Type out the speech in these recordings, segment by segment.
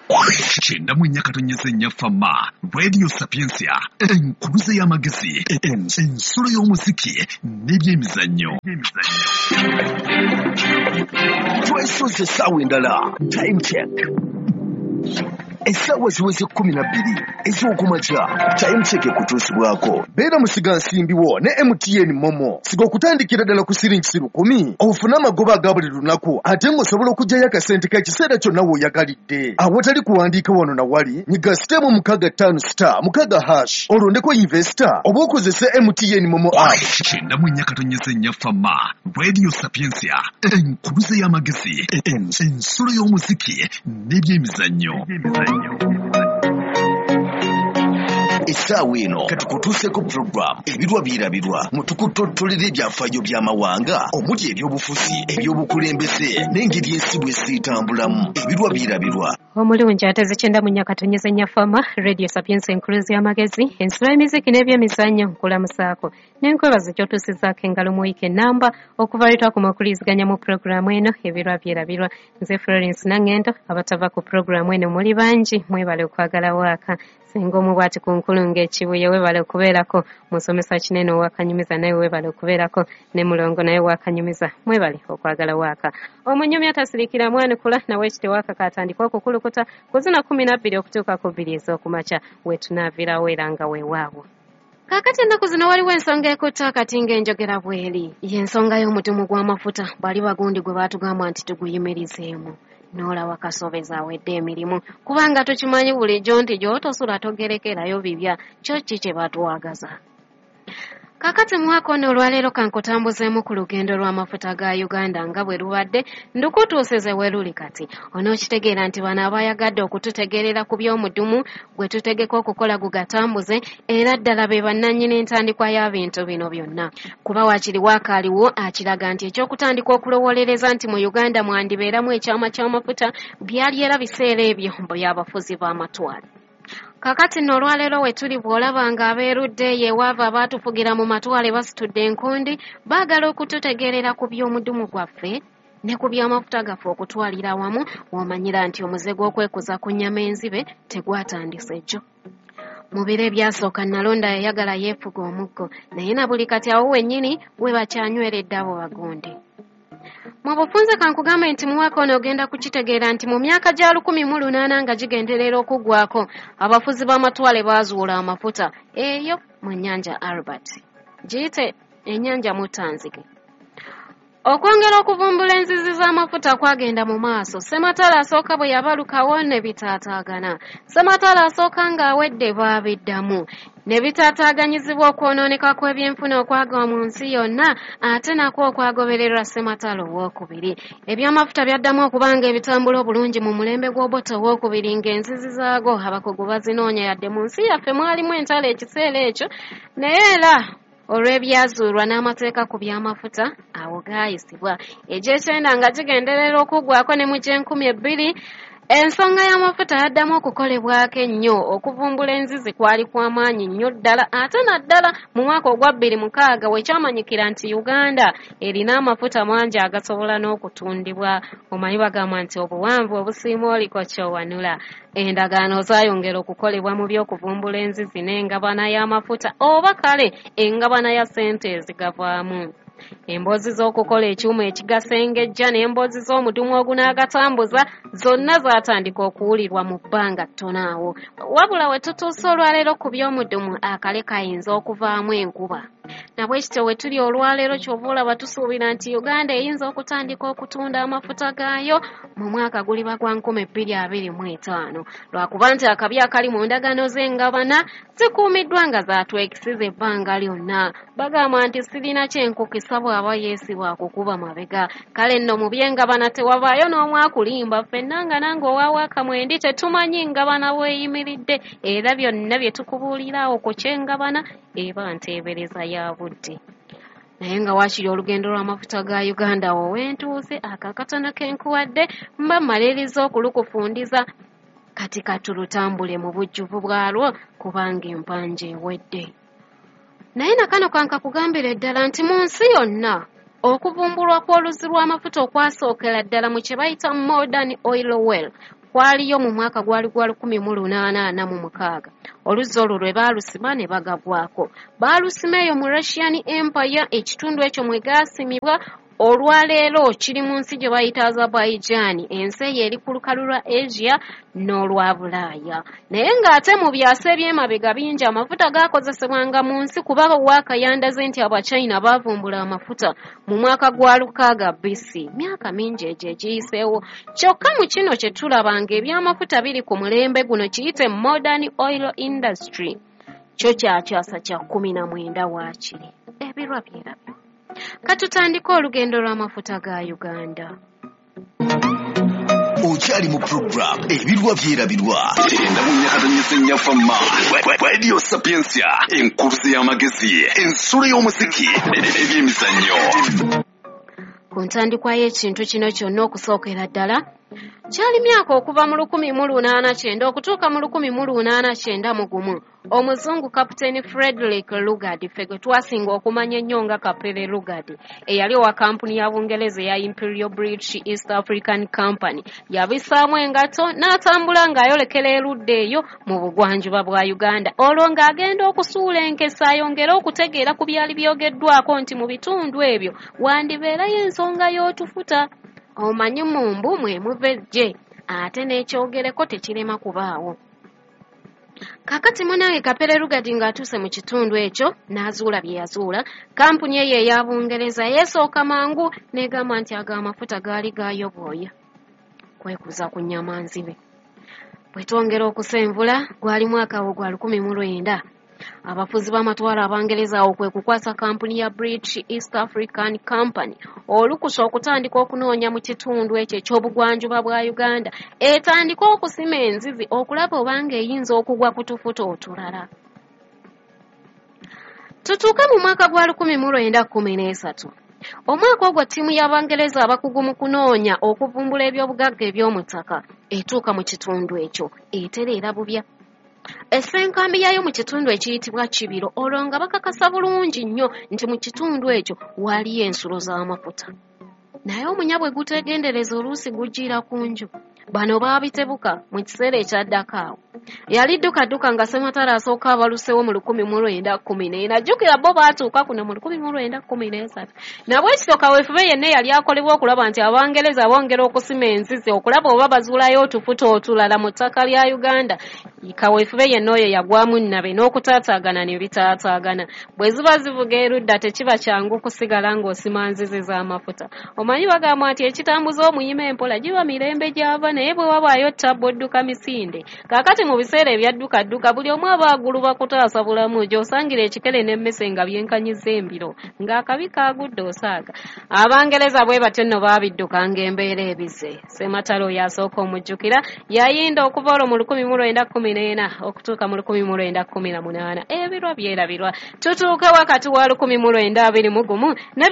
Chenda munyakatonyeze nyafama Radio Sapiensia enkuluze y'amagezi ensolo y'omuziki n'ebyemizannyo. Twesoze essaawa endala time check. Essaawa ziweze 12 ez'okumakya time check ekutuusibwako. Beera musiga nsimbiwo ne MTN Momo. Siga okutandikira ddala ku siringi 10 ofuna amagoba aga buli lunaku ate ng'osobola okuggyayo akasente k'ekiseera kyonna w'oyagalidde. Awatali kuwandiika wano na wali nyiga sitemu 65*6 olondeko investor oba okozese MTN Momo app. Chenda munyakatonyeze nyafama Radio Sapiensia enkuluze y'amagezi ensolo y'omuziki n'ebyemizannyo. Essaawa eno katukutuuseko program ebirwa birabirwa mutukutottolera ebyafaayo by'amawanga omuli ebyobufuzi ebyobukulembeze n'engeri ensi bwe zitambulamu. Ebirwa birabirwa omulungi ate zikyenda mu nyakatonyeze nyafama Radio Sapiensia enkuluze y'amagezi ensolo y'emiziki n'ebyemizannyo nkulamusaako n'enkwebaza ky'otuusizzaako engalo mu wiiki ennamba okuva lwe twakoma okuliiziganya mu puroguramu eno ebirwa birabirwa. Nze Florence Nangendo abatava ku puroguramu eno muli bangi mwebale okwagala waaka. Singa omu bw'ati ku nkulunga ekibuye webale okubeerako, musomesa kinene owakanyumiza naye webale okubeerako, ne mulongo naye wakanyumiza mwebale okwagala waaka. Omunyumya tasirikira mwanukula nawe ekitewaaka katandika okukulukuta ku zina 12 okutuuka ku 2 ez'okumakya wetunaavirawo era nga weewaawo. Kaakati ennaku zino waliwo ensonga ekutta kati ng'enjogera bw'eri. Y'ensonga y'omudumu gw'amafuta bali bagundi gwe baatugamba nti tuguyimirizeemu. N'olaba kasobeza awedde emirimu kubanga tukimanyi bulijjo nti gy'otosula togerekerayo bibya kyo ki kye batwagaza. Kakati mwaka ono olwaleero kankutambuzeemu ku lugendo lw'amafuta ga Uganda nga bwe lubadde ndukutuuseze we luli kati. Onookitegeera nti bano abayagadde okututegeerera ku by'omudumu gwe tutegeka okukola gugatambuze era ddala be bannannyini entandikwa y'ebintu bino byonna. Kuba waakiri waakaaliwo akiraga nti eky'okutandika okulowolereza nti mu Uganda mwandibeeramu ekyama ky'amafuta byali era biseera ebyo by'abafuzi b'amatwale. Kakati nno olwaleero we tuli bw'olaba ng'abeerudde yeewaava abaatufugira mu matwale basitudde enkondi baagala okututegeerera ku by'omudumu gwaffe ne ku by'amafuta gaffe okutwalira wamu w'omanyira nti omuze gw'okwekuza ku nnyama enzibe tegwatandise jjo. Mu biro ebyasooka Nalonda yayagala yeefuga omuggo naye na buli kati awo wennyini we bakyanyweredde abo bagundi. Mu bufunze kankugambe nti mu mwaka ono ogenda kukitegeera nti mu myaka gya 1800 nga gigenderera okuggwako abafuzi b'amatwale baazuula amafuta eyo mu nnyanja Albert. Giyite ennyanja Mutanzige. Okwongera okuvumbula enzizi z'amafuta kwagenda mu maaso. Ssematala asooka bwe yabalukawo ne bitaataagana. Ssematala asooka ng'awedde baabiddamu. Ne bitaataaganyizibwa okwonooneka kw'ebyenfuna okwagwa mu nsi yonna ate nakwo okwagobererwa Ssematala owookubiri. Ebyamafuta byaddamu okubanga ebitambula obulungi mu mulembe gw'Obote owookubiri ng'enzizi zaago abakugu bazinoonya yadde mu nsi yaffe mwalimu entalo ekiseera ekyo naye era olw'ebyazuulwa n'amateeka ku byamafuta awo gaayisibwa. Egy'ekyenda nga gigenderera okuggwako ne mu gy'e2000 ensonga y'amafuta yaddamu okukolebwako ennyo. Okuvumbula enzizi kwali kw'amaanyi nnyo ddala ate naddala mu mwaka ogwa 2006 wekyamanyikira nti Uganda erina amafuta mangi agasobola n'okutundibwa. Omanyi bagamba nti obuwanvu obusiima oliko kyowanula. Endagaano zaayongera okukolebwa mu by'okuvumbula enzizi n'engabana y'amafuta oba kale engabana ya ssente ezigavaamu. Emboozi z'okukola ekyuma ekigasengejja n'emboozi z'omudumu ogunaagatambuza zonna zaatandika okuwulirwa mu bbanga ttono awo. Wabula we tutuuse olwaleero ku by'omudumu akale kayinza okuvaamu enkuba. Nabwe kityo we tuli olwaleero ky'ova olaba tusuubira nti Uganda eyinza okutandika okutunda amafuta gaayo mu mwaka guliba gwa 2025. Lwakuba nti akabi akali mu ndagaano z'engabana zikuumiddwa nga zaatwekisiza ebbanga lyonna. Bagamba nti sirina kyenkukisa bw'aba yeesibwa akukuba mabega. Kale nno mu by'engabana tewavaayo n'omu akulimba. Ffenna nga nange owaawo akamwendi tetumanyi engabana weeyimiridde era byonna bye tukubuulirawo ku ky'engabana eba nteebereza ya budde. Naye nga waakiri olugendo lw'amafuta ga Uganda wowentuuse akakatono kenkuwadde mba mmaliriza okulukufundiza kati katulutambule mu bujjuvu bwalwo kubanga empanja ewedde. Naye nakano kankakugambira ddala nti mu nsi yonna okuvumbulwa kw'oluzzi lw'amafuta okwasookera ddala mu kye bayita modern oil well kwaliyo mu mwaka gwali gwa 1846 oluzzi olwo lwe baalusima ne bagagwako. Baalusima eyo mu Russian Empire, ekitundu ekyo mwe gaasimibwa. Olwaleero kiri mu nsi gye bayita Azerbaijan, ensi eyo eri ku lukalu lwa Asia n'olwa Bulaaya. Naye ng'ate mu byasa eby'emabega bingi amafuta gaakozesebwanga mu nsi kuba waakayandaze nti Abachina baavumbula amafuta mu mwaka gwa 600 BC. Myaka mingi egyo egiyiseewo. Kyokka mu kino kye tulabanga ebyamafuta biri ku mulembe guno kiyite modern oil industry. Kyo kyakyasa kya 19 waakiri. Ebirwa byerabyo. Katutandika olugendo lw'amafuta ga Uganda. Okyali mu program ebirwa byerabirwa endamunyakatanyisa fama Radio Sapiensia enkuluze y'amagezi ensolo y'omuziki ebyemizannyo. Ku ntandikwa y'ekintu kino kyonna okusookera ddala kyali myaka okuva mu 1889 okutuuka mu 1891 omuzungu Kapiteeni Frederick Lugard ffe gwe twasinga okumanya ennyo nga Kapere Lugard eyali owa kampuni ya Bungereza eya Imperial British East African Company yabisaamu engato n'atambula ng'ayolekera erudda eyo mu bugwanjuba bwa Uganda olwo ng'agenda okusuula enkesa ayongere okutegeera ku byali byogeddwako nti mu bitundu ebyo wandibeerayo ensonga y'otufuta. Omanyi mumbu mwe muvejje ate n'ekyogereko tekirema kubaawo. Kakati munange Kapere Lugard ng'atuuse mu kitundu ekyo n'azuula bye yazuula, kampuni eyo eya Bungereza yeesooka mangu n'egamba nti ago amafuta gaali gaayobooya. Kwekuza ku nnyama nzibe. Bwe twongera okusenvula gwali mwaka gwa 1900. Abafuzi b'amatwala Abangereza awo kwe kukwasa kampuni ya British East African Company olukusa okutandika okunoonya mu kitundu ekyo eky'obugwanjuba bwa Uganda etandika okusima enzizi okulaba obanga eyinza okugwa ku tufuta otulala. Tutuuke mu mwaka gwa 1913. Omwaka ogwo ttiimu y'Abangereza abakugu mu kunoonya okuvumbula eby'obugagga eby'omu ttaka etuuka mu kitundu ekyo etereera bubya. Essenkambi yayo mu kitundu ekiyitibwa Kibiro olwo nga bakakasa bulungi nnyo nti mu kitundu ekyo waliyo ensulo z'amafuta. Naye omunya bwe gutegendereza oluusi gujjira ku nju. Bano baabitebuka mu kiseera ekyaddako awo. Yali ddukadduka nga Ssematalo asooka abalusewo mu 1914. Najjukira bo baatuuka kuno mu 1913. Nabwe ekityo kaweefube yenna yali akolebwa okulaba nti Abangereza bongera okusima enzizi okulaba oba bazuulayo otufuta otulala mu ttaka lya Uganda. Kaweefube yenna oyo yagwamu nnabe n'okutaataagana ne bitaataagana. Bwe ziba zivuga erudda tekiba kyangu kusigala ng'osima nzizi z'amafuta. Omanyi bagamba nti ekitambuza omuyima empola giba mirembe gy'ava naye bwe wabaayo ttabbo odduka misinde. Kaakati mu biseera ebyaddukadduka buli omu aba aguluba kutaasa bulamu gy'osangira ekikere n'emmese nga byenkanyizza embiro ng'akabi kaagudde osaaga. Abangereza bwe batyo nno baabiddukanga embeera ebize. Ssematalo oyo asooka omujjukira yayinda okuva olwo mu 1914 okutuuka mu 1918. Ebirwa byerabirwa. Tutuuke wakati wa 1921 ne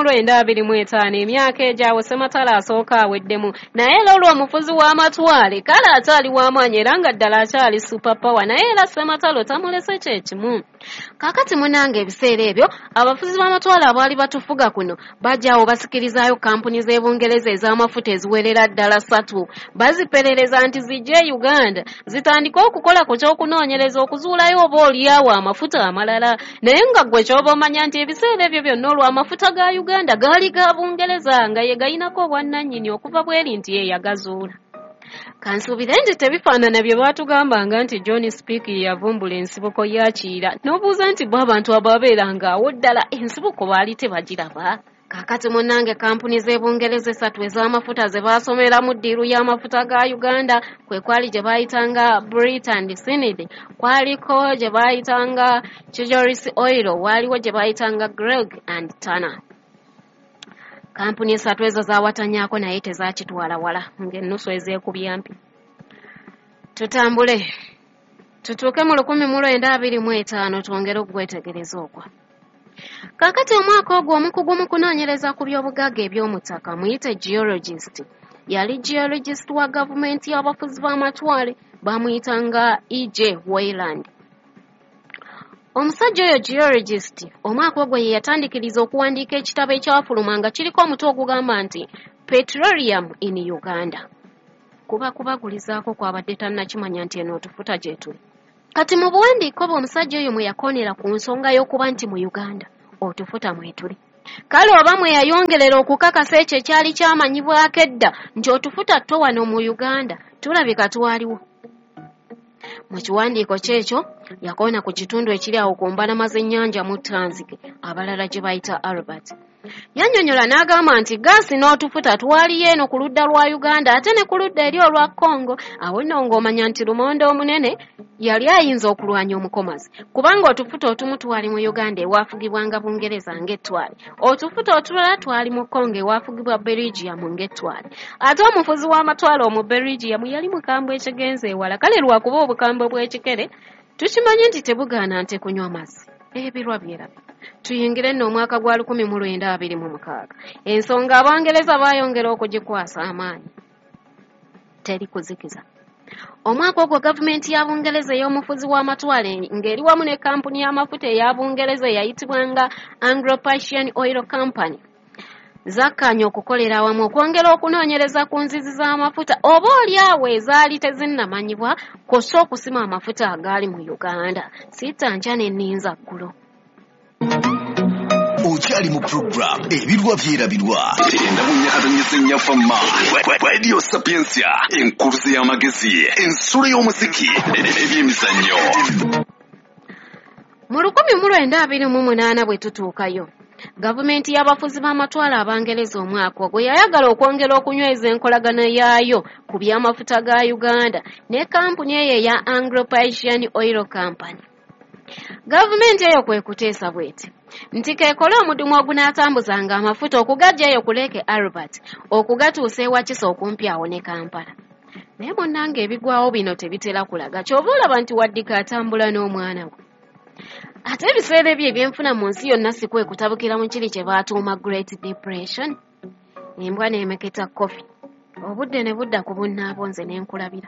1925 emyaka egyawo Ssematalo asooka aweddemu naye era olwo omufuzi w'amatwale kale akyali w'amaanyi era nga ddala akyali superpower naye era Ssematalo tamulese kyekimu. Kaakati munange ebiseera ebyo abafuzi b'amatwale abaali batufuga kuno bajjaawo basikirizaayo kampuni z'Ebungereza ez'amafuta eziwerera ddala 3 baziperereza nti zijje Uganda zitandike okukola ku ky'okunoonyereza okuzuulayo oba oliawo amafuta amalala naye nga ggwe ky'oba omanya nti ebiseera ebyo byonna olwo amafuta ga Uganda gaali ga Bungereza nga ye galinako obwannannyini okuva bweri nti ye yagazuula. Kansuubire nti tebifaanana bye baatugambanga nti John Speke yavumbula ensibuko ya Kiyira n'obuuza nti bo abantu ababeeranga awo ddala ensibuko baali tebagiraba. Kaakati munnange kampuni z'Ebungereza 3 ez'amafuta ze baasomera mu ddiiru y'amafuta ga Uganda kwe kwali gye baayitanga Brit and Sinid, kwaliko gye baayitanga Chijoris Oil, waaliwo gye baayitanga Greg and Turner. Kampuni 3 ezo zaawatanyaako naye tezaakitwala wala ng'ennusu ezeekubya mpi. Tutambule tutuuke mu 1925 twongere okugwetegereza okwo. Kaakati omwaka ogwo omukugu mu kunoonyereza ku by'obugagga eby'omu ttaka muyite geologist. Yali geologist wa gavumenti y'abafuzi b'amatwale bamuyitanga E.J. Wayland. Omusajja oyo geologist omwaka ogwo ye yatandikiriza okuwandiika ekitabo ekyafuluma nga kiriko omutwe ogugamba nti Petroleum in Uganda. kuba kubagulizaako kwabadde tannakimanya nti eno otufuta gye tuli. Kati mu buwandiiko bwe omusajja oyo mwe yakoonera ku nsonga y'okuba nti mu Uganda otufuta mwe tuli. Kale oba mwe yayongerera okukakasa ekyo ekyali kyamanyibwako edda nti otufuta to wano mu Uganda tulabika twaliwo. Mu kiwandiiko kyekyo yakoona ku kitundu ekiri awo ku mbalama z'ennyanja mu Transike abalala gye bayita Albert. Yannyonnyola n'agamba nti gaasi n'otufuta twaliyo eno ku ludda lwa Uganda ate ne ku ludda eri olwa Congo. Awo nno ng'omanya nti lumonde omunene yali ayinza okulwanya omukomazi kubanga otufuta otumu twali mu Uganda ewaafugibwanga Bungereza ng'ettwale, otufuta otulala twali mu Congo ewaafugibwa Belgium ng'ettwale, ate omufuzi w'amatwale omu Belgium yali mukambwe ekigenze ewala. Kale lwakuba obukambwe bw'ekikere tukimanyi nti tebugaana nte kunywa mazzi. Ebirwa byerabe. Tuyingire nno omwaka gwa 1926. Ensonga Abangereza baayongera okugikwasa amaanyi. Teri kuzikiza. Omwaka ogwo gavumenti ya Bungereza ey'omufuzi w'amatwale ng'eri wamu ne kampuni y'amafuta eya Bungereza eyayitibwanga Anglo-Persian Oil Company zakkaanya okukolera awamu okwongera okunoonyereza ku nzizi z'amafuta oba oli awo ezaali tezinnamanyibwa kw'ossa okusima amafuta agaali mu Uganda. Sittanja ne nninza ggulo. Okyali mu program ebirwa byerabirwa endamunyakatanyisa ennyafamma Radio Sapiensia enkurusi y'amagezi ensolo y'omuziki n'ebyemizannyo. Mu 1928 bwe tutuukayo gavumenti y'abafuzi b'amatwale Abangereza omwaka ogwo yayagala okwongera okunyweza enkolagana yaayo ku by'amafuta ga Uganda ne kampuni eyo eya Anglo-Persian Oil Company. Gavumenti eyo kwe kuteesa bweti nti keekole omudumu ogunaatambuzanga amafuta okugaggyayo ku Lake Albert okugatuusa ewa Kiso okumpi awo ne Kampala. Naye munnange ebigwawo bino tebitera kulaga kyova olaba nti waddika atambula n'omwana we. Ate ebiseera ebyo ebyenfuna mu nsi yonna si kwe kutabukira mu kiri kye baatuuma Great Depression. Embwa n'emeketa kofi obudde ne budda ku bunnaabonze n'enkulabira.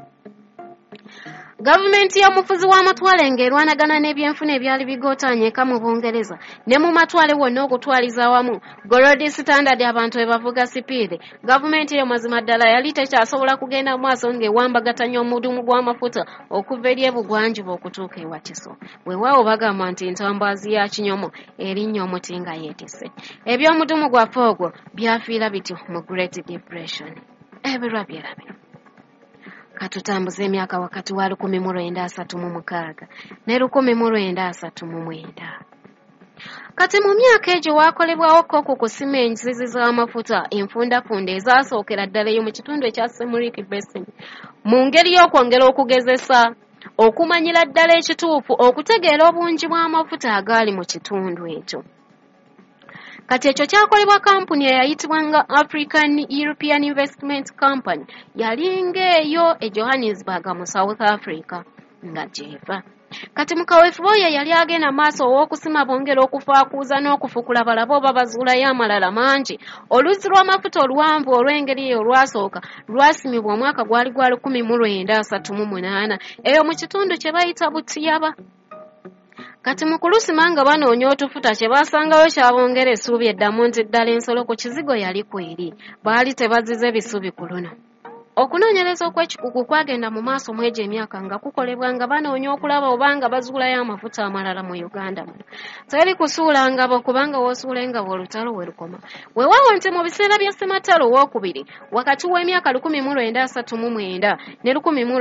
Gavumenti y'omufuzi w'amatwale ng'erwanagana n'ebyenfuna ebyali bigootaanyeka mu Bungereza ne mu matwale wonna okutwaliza awamu Gold Standard abantu we bavuga sipiide. Gavumenti eyo mazima ddala yali tekyasobola kugenda mu maaso ng'ewambagatanya omudumu gw'amafuta okuva eri ebugwanjuba okutuuka ewa Kiso. Weewaawo bagamba nti entambwazi ya kinyomo erinnya omuti nga yeetisse. Eby'omudumu gwaffe ogwo byafiira bityo mu Great Depression. Ebirwa byerabirwa. Katutambuza emyaka wakati wa 1936 ne 1939. Kati mu myaka egyo waakolebwawo ku kusima enzizi z'amafuta enfundafunda ezaasookera ddala eyo mu kitundu ekya Semuric Basin mu ngeri y'okwongera okugezesa okumanyira ddala ekituufu okutegeera obungi bw'amafuta agaali mu kitundu ekyo. Kati ekyo kyakolebwa kampuni eyayitibwanga African European Investment Company yalinga eyo e Johannesburg mu South Africa nga gyeva. Kati mukaweefuba oyo yali agenda maaso ow'okusima bongera okufaakuuza n'okufukula balaba oba bazuulayo amalala mangi. Oluzzi lw'amafuta oluwanvu olw'engeri eyo olwasooka lwasimibwa omwaka gwali gwa 1938 eyo mu kitundu kye bayita Butiyaba. Kati mu kulusima nga banoonya otufuta kye baasangayo kyabongera essuubi eddamu nti ddala ensolo ku kizigo yali kweri baali tebazize bisubi ku luno. Okunoonyereza okw'ekikugu kwagenda mu maaso mu egyo emyaka nga kukolebwa nga banoonya okulaba obanga bazuulayo amafuta amalala mu Uganda. Teri kusuula ngabo kubanga woosuula engabo olutalo we lukoma. Weewaawo nti mu biseera bya Ssematalo owookubiri wakati w'emyaka 1939 ne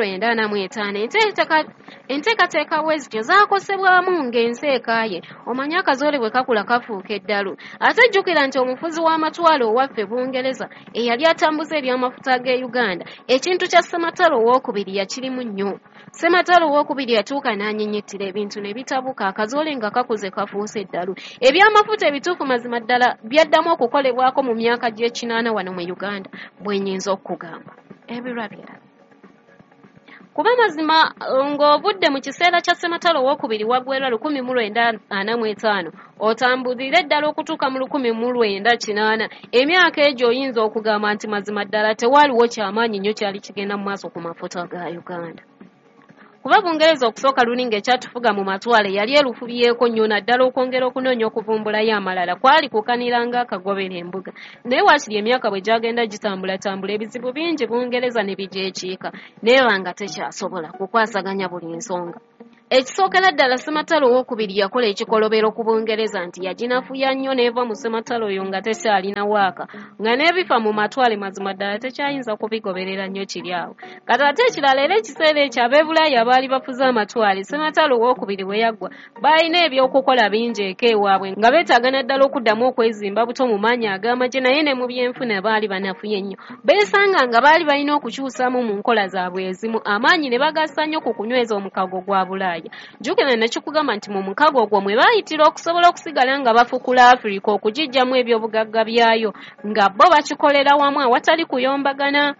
1945 enteekateeka bwezityo zaakosebwamu ng'ensi ekaaye. Omanyi akazoole bwe kakula kafuuka eddalu. Ate jjukira nti omufuzi w'amatwale owaffe Bungereza eyali atambuza eby'amafuta g'e Uganda ekintu kya Ssematalo owookubiri yakirimu nnyo. Ssematalo owookubiri yatuuka n'anyenyettira ebintu ne bitabuka akazoole nga kakuze kafuuse eddalu. Ebyamafuta ebituufu mazima ddala byaddamu okukolebwako mu myaka gy'ekinaana wano mu Uganda bwe nnyinza okukugamba. Ebirwa byerabe. Kuba mazima ng'obudde mu kiseera kya Ssematalo owookubiri waggweerwa 1945 otambulire ddala okutuuka mu 1980 emyaka egyo oyinza okugamba nti mazima ddala tewaaliwo kyamaanyi nnyo kyali kigenda mu maaso ku mafuta ga Uganda. kuba Bungereza okusooka luli ng'ekyatufuga mu matwale yali erufubyeko nnyo naddala okwongera okunoonya okuvumbulayo amalala kwali kukanira ng'akagobera embuga naye waakiri emyaka bwe gyagenda gitambulatambula ebizibu bingi Bungereza ne bijyekiika neeba nga tekyasobola kukwasaganya buli nsonga. Ekisookera ddala Ssematalo owookubiri yakola ekikolobero ku Bungereza nti yaginafuya nnyo n'eva mu Ssematalo oyo nga tekyalina waaka nga n'ebifa mu matwale mazima ddala tekyayinza kubigoberera nnyo kiri awo. Kati ate ekirala era ekiseera ekyo ab'ebulayi abaali bafuze amatwale Ssematalo owookubiri we yaggwa baalina ebyokukola bingi eka ewaabwe nga beetaaga naddala okuddamu okwezimba buto mu maanyi ag'amagye naye ne mu byenfuna baali banafuye nnyo. Beesanga nga baali balina okukyusaamu mu nkola zaabwe ezimu amaanyi ne bagassa nnyo ku kunyweza omukago gwa Bulaaya. Jjukira nekikugamba nti mu mukago ogwo mwe baayitira okusobola okusigala nga bafukula Afirika okugijjamu ebyobugagga byayo nga bo bakikolera wamu awatali kuyombagana.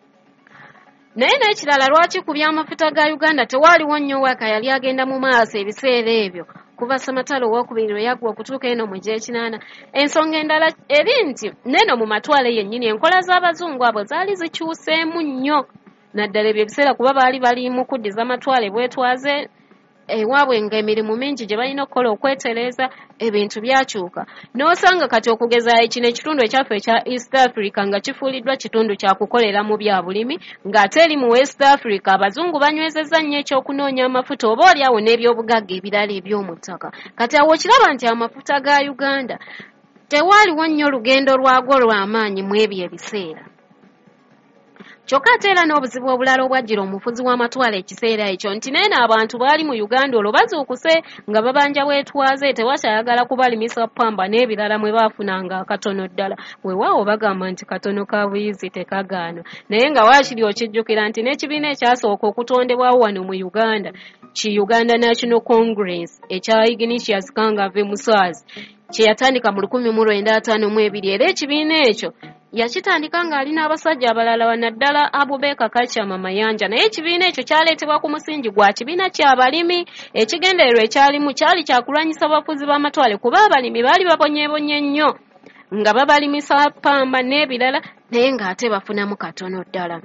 Naye n'ekirala lwaki ku byamafuta ga Uganda tewaaliwo nnyo waaka yali agenda mu maaso ebiseera ebyo kuva Ssematalo owookubiri we yaggwa okutuuka eno mu gy'ekinaana. Ensonga endala eri nti neno mu matwale yennyini enkola z'abazungu abo zaali zikyuseemu nnyo naddala ebyo ebiseera kuba baali bali mu kuddiza amatwale bwetwaze ewaabwe ng'emirimu mingi gye balina okukola okwetereeza ebintu byakyuka n'osanga kati okugezaayo kino ekitundu ekyaffe ekya East Africa nga kifuuliddwa kitundu kya kukolera mu bya bulimi ng'ate eri mu West Africa abazungu banywezezza nnyo ekyokunoonya amafuta oba oliawo n'ebyobugagga ebirala eby'omu ttaka. Kati awo okiraba nti amafuta ga Uganda tewaaliwo nnyo lugendo lwagwo lw'amaanyi mu ebyo ebiseera. Kyokka ate era n'obuzibu obulala obwajjira omufuzi w'amatwale ekiseera ekyo nti neeno abantu baali mu Uganda olwo bazuukuse nga babanja bwetwaze tewakyayagala kubalimisa ppamba n'ebirala mwe baafunanga akatono ddala. Weewaawo bagamba nti katono ka buyizi tekagaanwa naye nga waakiri okijjukira nti n'ekibiina ekyasooka okutondebwawo wano mu Uganda ki Uganda National Congress ekya Ignatius Kangave Muswazi kye yatandika mu 1952 era ekibiina ekyo yakitandika ng'ali n'abasajja abalala naddala Abubeka Kachama Mayanja naye ekibiina ekyo kyaleetebwa ku musingi gwa kibiina ky'abalimi ekigendererwa ekyalimu kyali kyakulwanyisa abafuzi b'amatwale kuba abalimi baali babonyeebonye nnyo nga babalimisa ppamba n'ebirala naye ng'ate bafunamu katono ddala.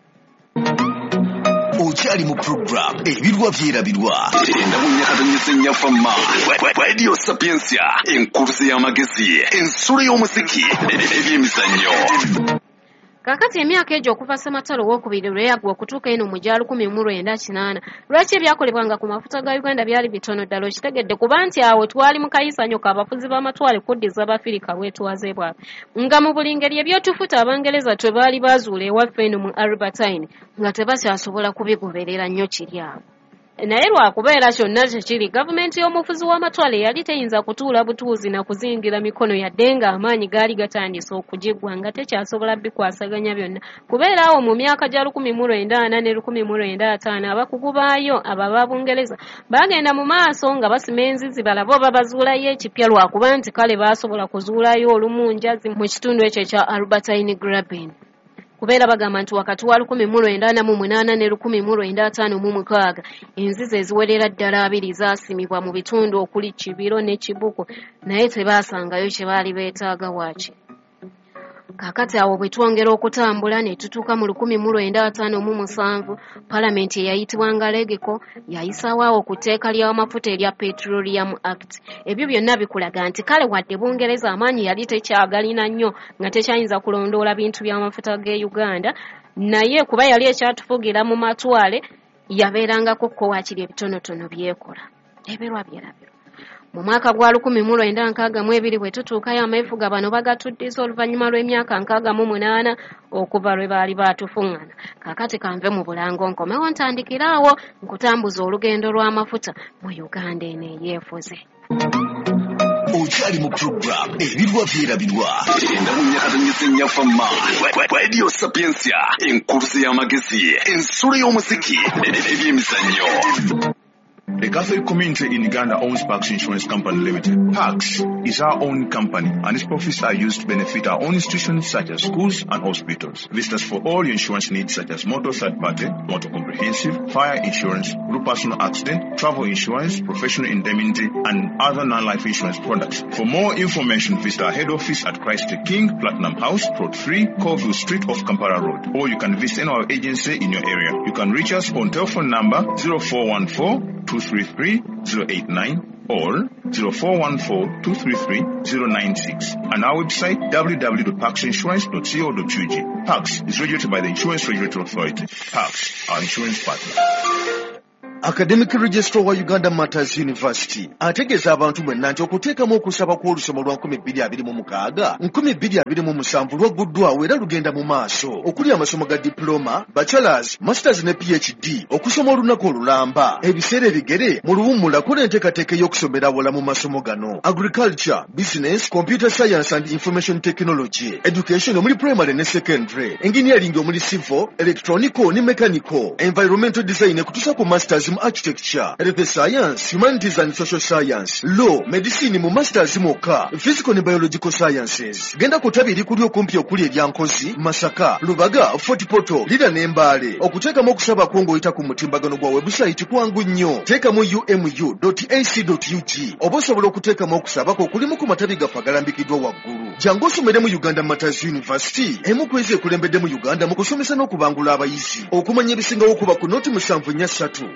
Okyali mu program ebirwa byerabirwa endamunyakatanyisa ennyafamma Radio Sapiensia enkurusi y'amagezi ensolo y'omuziki n'ebyemizannyo. Kakati emyaka egyo okuva Ssematalo owookubiri lwe yaggwa okutuuka eno mu gya 1998 lwaki ebyakolebwanga ku mafuta ga Uganda byali bitono ddala okitegedde kuba nti awo twali mu kayisanyo k'abafuzi b'amatwale kuddiza Abafirika bwetwaze bwabwe nga mu buli ngeri ebyotufuta Abangereza twe baali baazuula ewaffe eno mu Albertine nga tebakyasobola kubigoberera nnyo kiri awo. Naye lwakubeera kyonna kikiri gavumenti y'omufuzi w'amatwale yali teyinza kutuula butuuzi na kuzingira mikono yadde nga amaanyi gaali gatandise okugiggwa nga tekyasobola bikwasaganya byonna kubeera awo mu myaka gya 1940 ne 1950 abakugu baayo aba Bungereza bagenda mu maaso nga basima enzizi balabo babazuulayo ekipya lwakuba nti kale baasobola kuzuulayo olumunjazi mu kitundu ekyo ekya Albertine Graben. Kubeera bagamba nti wakati wa 1948 ne 1956 enzizi eziwerera ddala 2 zaasimibwa mu bitundu okuli Kibiro ne Kibuko naye tebaasangayo kye baali beetaaga waaki. Kakati awo bwe twongera okutambula ne tutuuka mu 1957 Palamenti eyayitibwanga Legeko yayisaawo ku tteeka ly'amafuta erya Petroleum Act. Ebyo byonna bikulaga nti kale wadde Bungereza amaanyi yali tekyagalina nnyo nga tekyayinza kulondoola bintu by'amafuta g'e Uganda naye kuba yali ekyatufugira mu matwale yabeerangako ko waakiri ebitonotono byekola. Ebirwa byerabirwa. Mu mwaka gwa 1962 bwe tutuukayo ameefuga bano bagatuddiza oluvannyuma lw'emyaka 68 okuva lwe baali baatufuŋŋana. Kaakati kanve mu Bulango nkomewo ntandikiraawo nkutambuza olugendo lw'amafuta mu Uganda eno eyeefuze. Okyali mu program ebirwa byerabirwa endamunyakatanyisa ennyafamma Radio Sapiensia enkurusi y'amagezi ensolo y'omuziki n'ebyemizannyo. The Catholic community in Uganda owns Pax Insurance Company Limited. Pax is our own company and its profits are used to benefit our own institutions such as schools and hospitals. Visit us for all your insurance needs such as motor third party, motor comprehensive, fire insurance, group personal accident, travel insurance, professional indemnity, and other non-life insurance products. For more information, visit our head office at Christ the King, Platinum House, Plot 3, Colville Street off Kampala Road. Or you can visit any of our agency in your area. You can reach us on telephone number 0414-233-089 or 0414-233-096 and our website www.paxinsurance.co.ug. Pax is regulated by the Insurance Regulatory Authority. Pax, our insurance partner. Academic Registrar wa Uganda Matters University ategeeza abantu mwenna nti okuteekamu okusaba kw'olusoma lwa 2026 2027 lwaguddwawo era lugenda mu maaso okuli amasomo ga diploma, bachelors, masters ne PhD okusoma olunaku olulamba ebiseera ebigere mu luwummula kola enteekateeka y'okusomera awala mu masomo gano agriculture, business, computer science and information technology, education omuli primary ne secondary, engineering omuli civil, electronical ne mechanical, environmental design kutuusa ku masters mu architecture, health science, humanities and social science, law, medicine mu masters moka, physical ne biological sciences. Genda kutabiri kuli okumpi okuli ebyankozi, Masaka, Lubaga, Fort Portal, Lida ne Mbale. Okuteekamu okusaba kw'oyita ku mutimbagano gwa website kwangu nnyo. Teekamu umu.ac.ug. Oba osobola okuteekamu okusaba ko kulimu ku matabi gaffe agalambikiddwa waggulu. Jangu osomere mu Uganda Matters University. Emu ku ezo ekulembedde mu Uganda mu kusomesa n'okubangula abayizi. Okumanya ebisingawo okuba ku noti 743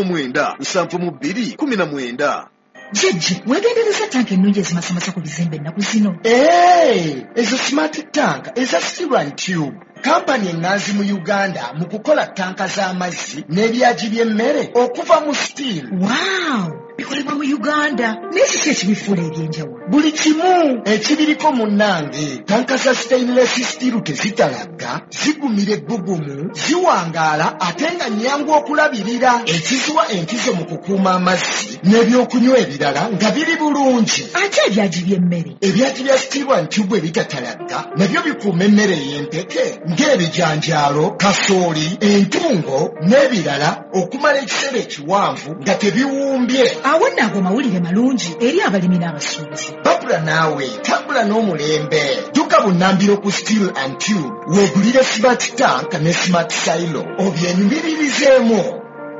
729 Jeje, wegendereza tank ennungi ezimasamasa ku bizimbe ennaku zino. Ezo smart tank eza Steel and Tube. Kampani ennazi mu Uganda mu kukola tanka z'amazzi n'ebyaji by'emmere okuva mu steel. Wow! Bikolebwa mu Uganda. N'ekiki ekibifuula ebyenjawulo? Buli kimu ekibiriko munnange. Tanka za stainless steel tezitalagga, zigumira ebbugumu, ziwangaala ate nga nnyangu okulabirira. Ekiziwa enkizo mu kukuuma amazzi n'ebyokunywa ebirala nga biri bulungi. Ate ebyaji by'emmere? Ebyaji bya Steel and Tube ebitatalagga nabyo bikuuma emmere y'empeke ng'ebijanjaalo, kasooli, entungo n'ebirala okumala ekiseera ekiwanvu nga tebiwumbye. Awo nno ago mawulire malungi eri abalimi n'abasuubuzi. Babula naawe tambula n'omulembe. Dduka bunnambiro ku Steel and Tube weegulire smart tank ne smart silo obyenyumiririzemu.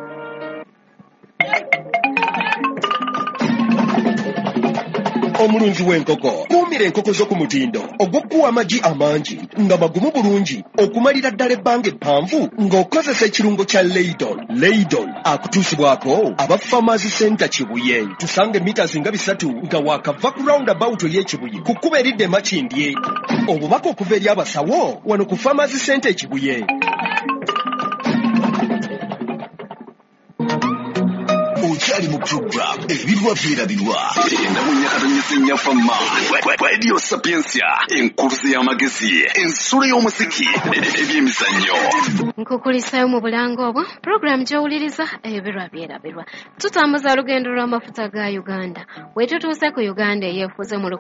Omulunzi w'enkoko kuumira enkoko z'oku mutindo ogw'okkuwa amagi amangi nga magumu bulungi okumalira ddala ebbanga eppanvu ng'okozesa ekirungo kya Leydon. Leydon akutuusibwako aba Farmers Center Kibuye. Tusange meters nga 3 nga waakava ku roundabout y'ekibuye ku kkubo eridde Makindye. Obubaka okuva eri abasawo wano ku Farmers Center Kibuye. Okyali mu program ebirwa byerabirwa endamu nyakatanyesenya fama Radio Sapiensia enkuruzi y'amagezi ensolo y'omuziki ebyemizannyo nkukulisayo mu bulango obwo program gy'owuliriza ebirwa byerabirwa tutambuza olugendo lw'amafuta ga Uganda wetutuuse ku Uganda eyeefuze mu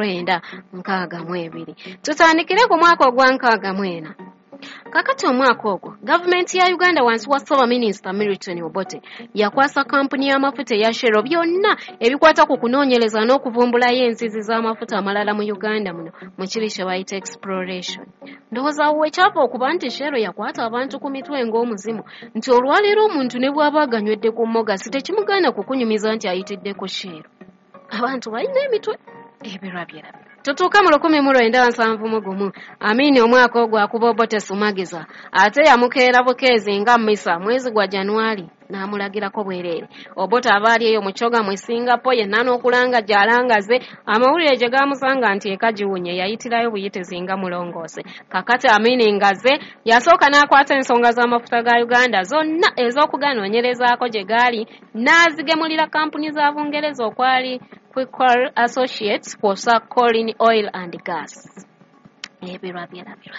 1962 tutandikire ku mwaka ogwa 64. Kakati omwaka ogwo gavumenti ya Uganda wansi wa Saba Minisita Milton Obote yakwasa kampuni y'amafuta eya Shell byonna ebikwata ku kunoonyereza n'okuvumbulayo enzizi z'amafuta amalala mu Uganda muno mu kiri kye bayita exploration. Ndowooza awo ekyava okuba nti Shell yakwata abantu ku mitwe ng'omuzimu nti olwaleero omuntu ne bw'aba aganywedde ku mmogasi tekimugaana kukunyumiza nti ayitidde ku Shell. Abantu balina emitwe ebirwa byerabirwa. Tutuuka mu 1971 Amini omwaka ogwo akuba Obote sumagiza ate yamukeera bukeezi nga mmisa mwezi gwa Januari n'amulagirako bwereere. Obote abaali eyo mu Kyoga mu Singapore yenna n'okulanga gy'alangaze amawulire gye gaamusanga nti eka giwunye yayitirayo buyitezi nga mulongoose. Kakati Amini ngaze yasooka n'akwata ensonga z'amafuta ga Uganda zonna ez'okuganoonyerezaako gye gaali n'azigemulira kampuni za Bungereza okwali Quickcore Associates kwosa Colin Oil and Gas. Ebirwa byerabirwa.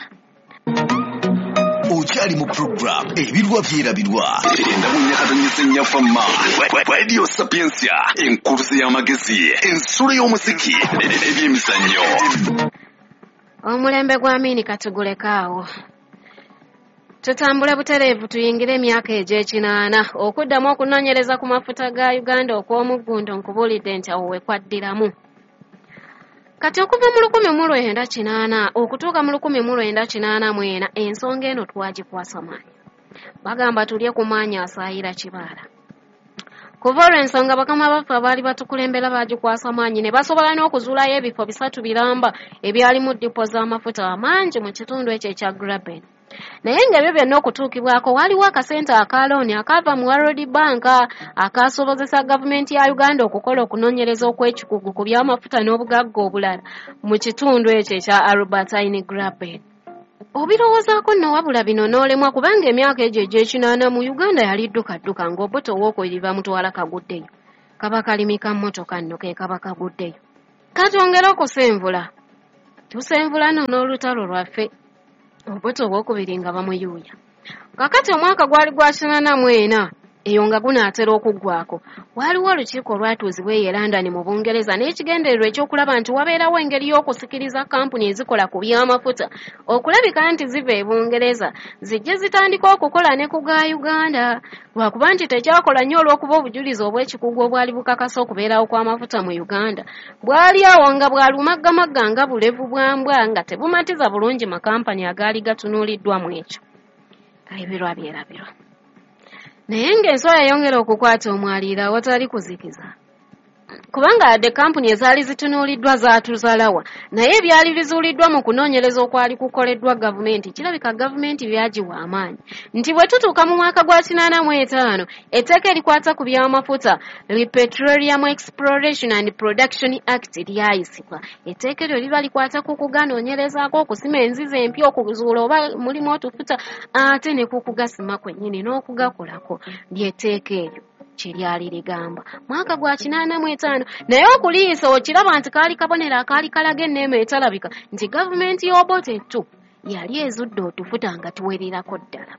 Okyali mu program ebirwa byerabirwa endamu nyakatanyesenya fama Radio Sapiensia enkuruzi y'amagezi ensolo y'omuziki ebyemizannyo. Omulembe gwa Amini katugulekaawo. Tutambula butereevu tuyingire emyaka egy'ekinaana okuddamu okunoonyereza ku mafuta ga Uganda okw'omuggundo nkubulidde nti awo wekwaddiramu. Kati okuva mu 1980 okutuuka mu 1984 ensonga eno twagikwasa maanyi. Bagamba tulye ku maanyi asaayira kibaala. Kuva olwo ensonga bakama baffe abaali batukulembera bagikwasa maanyi ne basobola n'okuzuulayo ebifo 3 biramba ebyalimu dipo z'amafuta amangi mu kitundu ekyo ekya Graben. Naye ng'ebyo byonna okutuukibwako waliwo akasente akalooni akaava mu World Bank akaasobozesa gavumenti ya Uganda okukola okunoonyereza okw'ekikugu ku by'amafuta n'obugagga obulala mu kitundu ekyo ekya Albertine Graben. Obirowoozaako nno wabula bino n'olemwa kubanga emyaka egyo egy'ekinaana mu Uganda yali ddukadduka ng'oboto w'okwerira mutwala kaguddeyo. Kaba kalimi ka mmotoka nno ke kaba kaguddeyo. Katwongera okusenvula. Tusenvula nno n'olutalo lwaffe. Oboto w'okubiri nga bamuyuuya. Kakati omwaka gwali gwa 1984 eyo nga gunaatera okuggwako. Waliwo olukiiko olwatuuzibwa e London mu Bungereza n'ekigendererwa ekyokulaba nti wabeerawo engeri y'okusikiriza kampuni ezikola ku by'amafuta okulabika nti ziva e Bungereza zijje zitandika okukola ne ku ga Uganda lwakuba nti tekyakola nnyo olw'okuba obujulizi obw'ekikugu obwali bukakasa okubeerawo kw'amafuta mu Uganda bwali awo nga bwalumaggamagga nga bulevu bwa mbwa nga tebumatiza bulungi makampani agaali gatunuuliddwa mu ekyo. Ebirwa byerabirwa. Naye ng'enswa yayongera okukwata omwaliira awatali kuzikiza. Kubanga yadde kampuni ezaali zitunuuliddwa zaatuzalawa naye ebyali bizuuliddwa mu kunoonyereza okwali kukoleddwa gavumenti kirabika gavumenti byagiwa amaanyi nti bwe tutuuka mu mwaka gwa 1985 etteeka erikwata ku by'amafuta Petroleum Exploration and Production Act lyayisibwa. Etteeka eryo liba likwata ku kuganoonyerezaako okusima enzizi empya okuzuula oba mulimu otufuta ate ne ku kugasima kwennyini n'okugakolako ly'etteeka eryo kiryali ligamba mwaka gwa 1985 naye okuliisa okiraba nti kaali kabonero akaali kalaga enneema etalabika nti gavumenti y'Obote ettu yali ezudde otufuta nga tuwerirako ddala.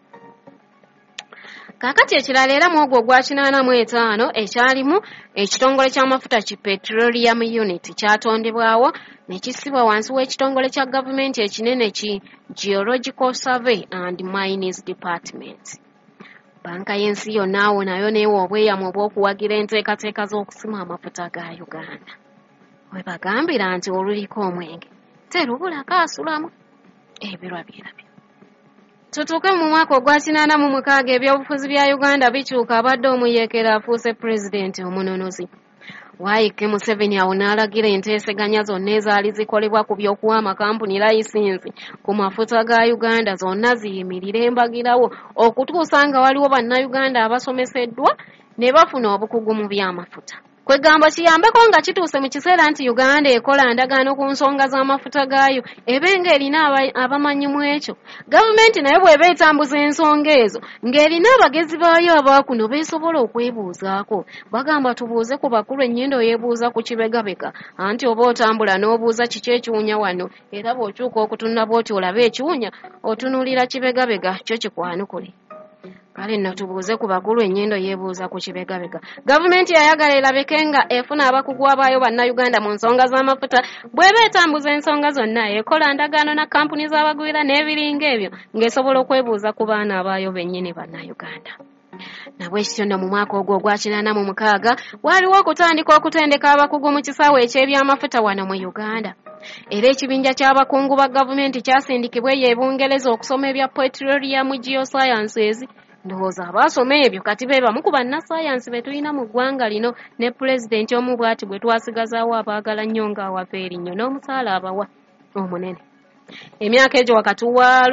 Kaakati ekirala era mu ogwo gwa 1985 ekyalimu ekitongole ky'amafuta ki Petroleum Unit kyatondebwawo ne kisibwa wansi w'ekitongole kya gavumenti ekinene ki Geological Survey and Mines Department. Banka y'ensi yonna awo nayo neewa obweyamo obw'okuwagira enteekateeka z'okusima amafuta ga Uganda. We bagambira nti oluliko omwenge terubulako asulamu. Ebirwa byerabyo. Tutuuke mu mwaka ogwa 1986 ebyobufuzi bya Uganda bikyuka abadde omuyeekera afuuse pulezidenti omunonozi. Waike Museveni awo n'alagira enteeseganya zonna ezaali zikolebwa ku by'okuwa amakampuni layisinsi ku mafuta ga Uganda zonna ziyimirire embagirawo okutuusa nga waliwo bannayuganda abasomeseddwa ne bafuna obukugu mu by'amafuta. Kwegamba kiyambeko nga kituuse mu kiseera nti Uganda ekola ndagaano ku nsonga z'amafuta gaayo ebenga erina abamanyi mu ekyo. Gavumenti naye bw'eba etambuza ensonga ezo ng'erina abagezi baayo abaakuno beesobola okwebuuzaako. Bagamba tubuuze ku bakulu ennyindo yeebuuza ku kibegabega anti oba otambula n'obuuza kiki ekiwunya wano era bw'okyuka okutunula bw'oti olaba ekiwunya otunuulira kibegabega kyo kikwanukule. Kale nno tubuuze ku bakulu ennyindo yeebuuza ku kibegabega. Gavumenti yayagala erabeke nga efuna abakugu abaayo bannayuganda mu nsonga z'amafuta bw'eba etambuza ensonga zonna ekola ndagaano na kampuni z'abagwira n'ebiringa ebyo ng'esobola okwebuuza ku baana abaayo bennyini bannayuganda. Nabwekityo nno mu mwaka ogwo ogwa 1986 waliwo okutandika okutendeka abakugu mu kisaawe eky'ebyamafuta wano mu Uganda. Era ekibinja ky'abakungu ba gavumenti kyasindikibwa eyo e Bungereza okusoma ebya Petroleum Geosciences. Ndowooza abaasoma ebyo kati be bamu ku bannasayansi be tulina mu ggwanga lino ne pulezidenti omu bw'ati bwe twasigazaawo abaagala nnyo ng'awafa erinnyo n'omusaala abawa omunene. Emyaka egyo wakati wa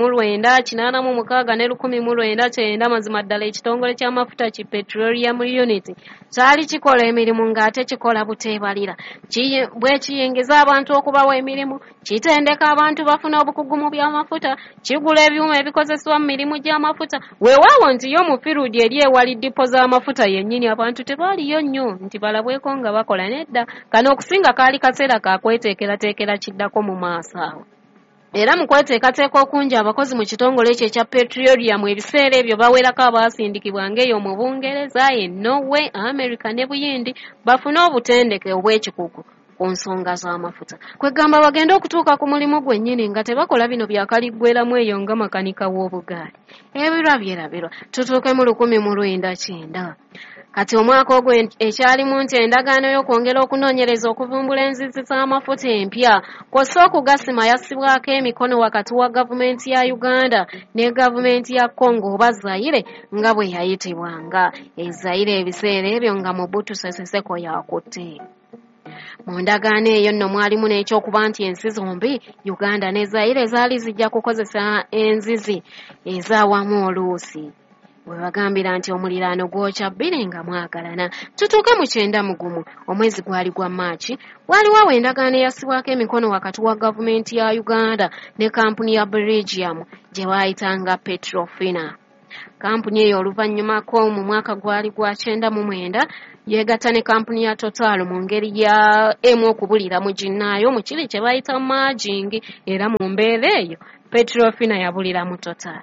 1986 ne 1990 mazima ddala ekitongole ky'amafuta ki Petroleum Unit kyali kikola emirimu ng'ate kikola buteebalira. Bwe kiyingiza abantu okubawa emirimu, kitendeka abantu bafuna obukugu mu by'amafuta, kigula ebyuma ebikozesebwa mu mirimu gy'amafuta. Weewaawo nti yo mu firuudi eri ewali dipo z'amafuta yennyini abantu tebaaliyo nnyo nti balabweko nga bakola nedda. Kano okusinga kaali kaseera ka kweteekerateekera kiddako mu maaso awo. Era mu kweteekateeka okungi abakozi mu kitongole ekyo ekya Petroleum ebiseera ebyo bawerako abaasindikibwa ng'eyo mu Bungereza, Norway, America ne Buyindi bafune obutendeke obw'ekikugu ku nsonga z'amafuta kwegamba bagenda okutuuka ku mulimu gwennyini nga tebakola bino byakaliggweramu eyo nga makanika w'obugaali ebirabirabirwa tutuuke mu 1990 kati omwaka ogwo ekyalimu nti endagaano y'okwongera okunoonyereza okuvumbula enzizi z'amafuta empya kw'ossa okugasima yassibwako emikono wakati wa gavumenti ya Uganda ne gavumenti ya Congo oba Zaire nga bwe yayitibwanga Zaire ebiseera ebyo nga Mobutu Sese Seko yakutte. Mu ndagaano eyo nno mwalimu n'ekyokuba nti ensi zombi Uganda ne Zaire zaali zijja kukozesa enzizi ez'awamu oluusi bwe bagambira nti omuliraano gwokya bbiri nga mwagalana. Tutuuke mu 91 omwezi gwali gwa Maachi waliwo endagaano eyassibwako emikono wakati wa gavumenti ya Uganda ne kampuni ya Belgium gye baayitanga Petrofina. Kampuni eyo oluvannyumako mu mwaka gwali gwa 99 yeegatta ne kampuni ya Total mu ngeri ya emu okubulira mu ginnaayo mu kiri kye bayita merging era mu mbeera eyo Petrofina yabulira mu Total.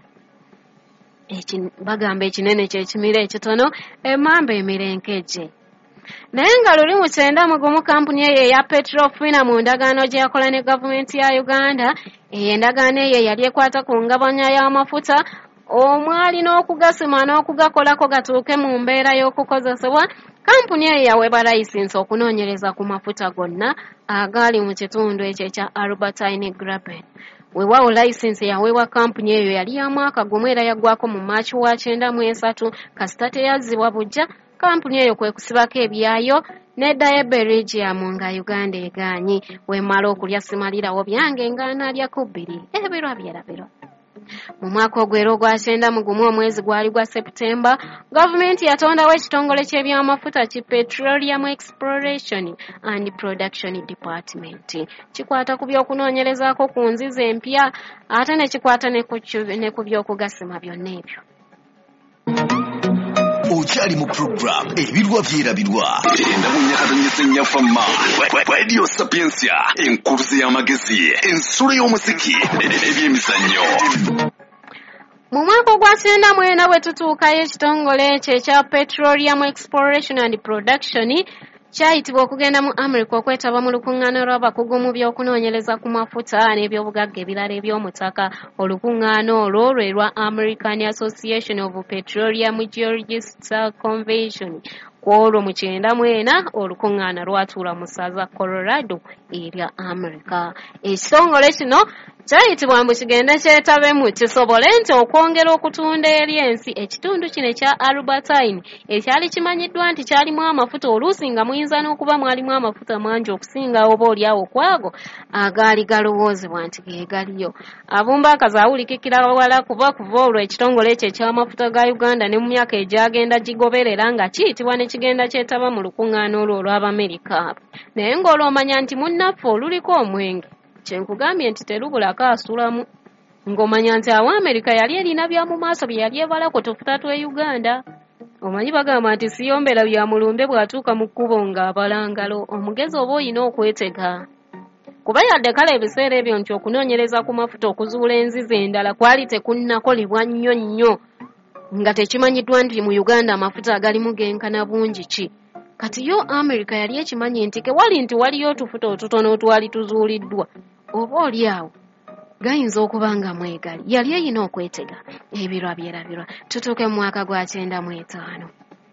Bagamba ekinene kyekimira ekitono emmamba emirenkejje. Naye nga luli mu 91 kampuni eyo eya Petrofina mu ndagaano gye yakola ne gavumenti ya Uganda endagaano eyo yali ekwata ku ngabanya y'amafuta omwali n'okugasima n'okugakolako gatuuke mu mbeera y'okukozesebwa. Kampuni eyo yaweebwa layisinsi okunoonyereza ku mafuta gonna agali mu kitundu ekyo ekya Albertine Graben. Weewaawo layisinsi yaweebwa kampuni eyo yali ya mwaka gumu era yaggwako mu Maachi wa 93 kasita teyazzibwa bujja. Kampuni eyo kwe kusibako ebyayo n'eddayo Belgium nga Uganda egaanyi wemala okulya simalirawo byange nga analya ku bbiri ebirabirabirwa. Mu mwaka ogwera ogwa 91 omwezi gwali gwa Septemba gavumenti yatondawo ekitongole ky'ebyamafuta ki Petroleum Exploration and Production Department kikwata ku by'okunoonyerezaako ku nzizi empya ate ne kikwata ne ku by'okugasima byonna ebyo. Okyali mu program ebirwa byerabirwa endamunyakatonyesa ennyafamma Radio Sapiensia enkuruze y'amagezi ensolo y'omuziki n'ebyemizannyo. Mu mwaka ogwa 1994 bwe tutuukayo ekitongole ekyo ekya Petroleum Exploration and Production kyayitibwa okugenda mu America okwetaba mu lukuŋŋaano lw'abakugu mu by'okunoonyereza ku mafuta n'ebyobugagga ebirala eby'omutaka. Olukuŋŋaano olwo lwe lwa American Association of Petroleum Geologists Convention. Kwolwo mu 94 olukuŋŋaana lwatuula mu ssaza Colorado erya America. Ekitongole kino kyayitibwa mbu kigenda kyetabemu kisobole nti okwongera okutunda eri ensi ekitundu kino ekya Albertine ekyali kimanyiddwa nti kyalimu amafuta oluusi nga muyinza n'okuba mwalimu amafuta mangi okusinga oba oliawo kwago agaali galowoozebwa nti geegaliyo. Abumba akazaawulikikira wala kuva olwo ekitongole ekyo eky'amafuta ga Uganda ne mu myaka egyagenda gigoberera nga kiyitibwa ne kigenda kyetaba mu lukuŋŋaano olwo olw'Abamerika. Naye ng'olwomanya nti munnaffe oluliko omwenge kyenkugambye nti terubulako asulamu ng'omanya nti Amerika yali erina bya mu maaso bye yali ebalako tofuta tw'e Uganda. Omanyi bagamba nti siyombera bya mulumbe bw'atuuka mu kkubo ng'abalangalo omugezi oba oyina okwetega. Kuba yadde kale ebiseera ebyo nti okunoonyereza ku mafuta okuzuula enzizi endala kwali tekunnakolebwa nnyo nga tekimanyiddwa nti mu Uganda amafuta agalimu genkana bungi ki. Kati yo Amerika yali ekimanyi nti kewali nti waliyo otufuta otutono otwali tuzuuliddwa oba oliawo gayinza okuba nga mwegali. Yali eyina okwetega ebirabirabirwa. Tutuuke mu mwaka gwa 95.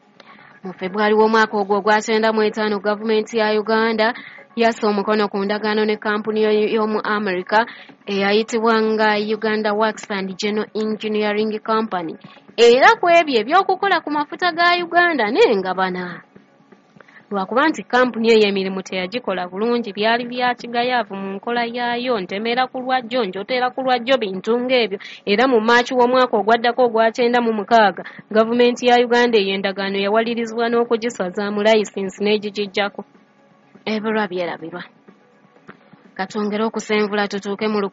Mu Februari w'omwaka ogwo gwa 95 gavumenti ya Uganda yassa omukono ku ndagaano ne kampuni y'omu Amerika eyayitibwanga Uganda Works and General Engineering Company era ku ebyo ebyokukola ku mafuta ga Uganda n'engabana. Lwakuba nti kampuni eyo emirimu teyagikola bulungi byali bya kigayaavu mu nkola yaayo ntemera ku lwajjo njotera ku lwajjo bintu ng'ebyo. Era mu Maachi w'omwaka ogwaddako ogwa 96 gavumenti ya Uganda eyo endagaano yawalirizibwa n'okugisazaamu layisinsi n'egigijjako. Ebirabirabirwa. Katwongere okusenvula tutuuke mu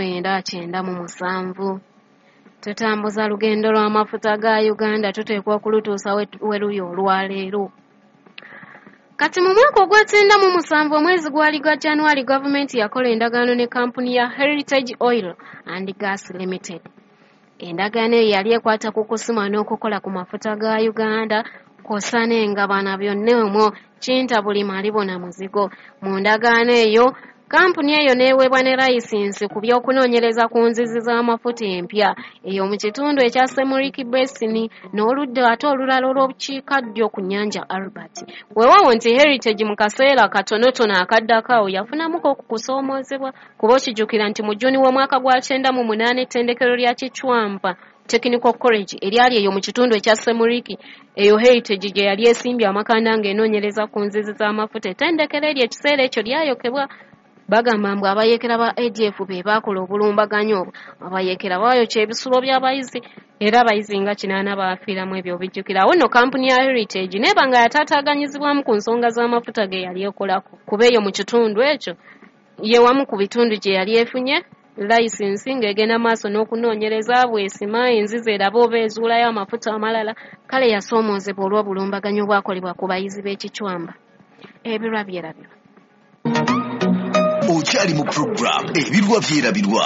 1997. Tutambuza lugendo lw'amafuta ga Uganda tuteekwa okulutuusa we luli olwaleero. Kati mu mwaka ogwa 97 omwezi gwali gwa January gavumenti yakola endagaano ne kampuni ya Heritage Oil and Gas Limited. Endagaano eyo yali ekwata ku kusima n'okukola ku mafuta ga Uganda kosane nga bana byonna omwo kinta buli malibona muzigo. Mu ndagaano eyo kampuni eyo neeweebwa ne layisinsi ku by'okunoonyereza ku nzizi z'amafuta empya eyo mu kitundu ekya Semuriki Basin n'oludda ate olulala olw'obukiikaddyo ku nnyanja Albert. Weewaawo nti Heritage mu kaseera katonotono akaddako awo yafunamuko okukusoomoozebwa kuba okijjukira nti mu Juni w'omwaka gwa 98 ettendekero lya Kichwampa Technical College eryali eyo mu kitundu ekya Semuriki eyo Heritage gye yali esimbye amakanda ng'enoonyereza ku nzizi z'amafuta. Ettendekero eryo ekiseera ekyo lyayokebwa. Bagamba mbu abayeekera ba ADF be baakola obulumbaganyo obwo. Abayeekera baayokya ebisulo by'abayizi era abayizi nga 80 baafiiramu ebyo bijjukira. Awo nno kampuni ya Heritage neeba nga yataataaganyizibwamu ku nsonga z'amafuta ge yali ekolako kuba eyo mu kitundu ekyo ye wamu ku bitundu gye yali efunye layisinsi ng'egenda maaso n'okunoonyereza bw'esima enzizi eraba oba ezuulayo amafuta amalala. Kale yasoomoozebwa olw'obulumbaganyo bwakolebwa ku bayizi b'Ekichwamba. Ebirwa byerabirwa. Okyali mu program ebirwa byerabirwa.